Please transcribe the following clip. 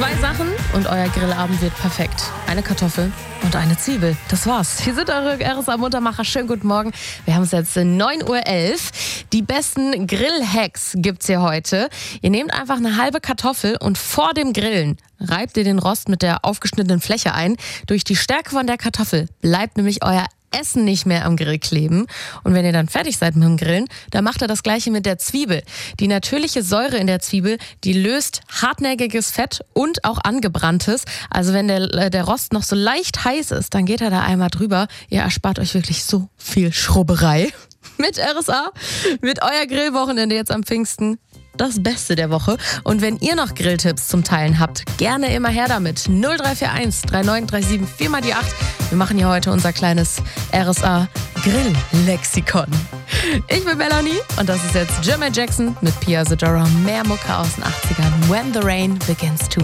2 Sachen und euer Grillabend wird perfekt. Eine Kartoffel und eine Zwiebel. Das war's. Hier sind eure RSA-Muntermacher. Schönen guten Morgen. Wir haben es jetzt 9:11 Uhr. Die besten Grill-Hacks gibt's hier heute. Ihr nehmt einfach eine halbe Kartoffel und vor dem Grillen reibt ihr den Rost mit der aufgeschnittenen Fläche ein. Durch die Stärke von der Kartoffel bleibt nämlich euer Essen nicht mehr am Grill kleben. Und wenn ihr dann fertig seid mit dem Grillen, dann macht ihr das Gleiche mit der Zwiebel. Die natürliche Säure in der Zwiebel, die löst hartnäckiges Fett und auch angebranntes. Also wenn der Rost noch so leicht heiß ist, dann geht er da einmal drüber. Ihr erspart euch wirklich so viel Schrubberei. Mit RSA, mit euer Grillwochenende jetzt am Pfingsten. Das Beste der Woche. Und wenn ihr noch Grilltipps zum Teilen habt, gerne immer her damit. 0341 3937 4 mal die 8. Wir machen hier heute unser kleines RSA Grill-Lexikon. Ich bin Melanie und das ist jetzt Jermaine Jackson mit Pia Zadora. Mehr Mucke aus den 80ern. When the Rain Begins to